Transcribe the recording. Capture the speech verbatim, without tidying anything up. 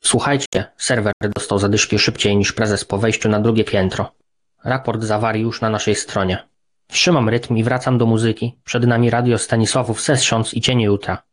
Słuchajcie, serwer dostał zadyszki szybciej niż prezes po wejściu na drugie piętro. Raport z awarii już na naszej stronie. Wstrzymam rytm i wracam do muzyki. Przed nami radio Stanisławów Sessions i Cienie Jutra.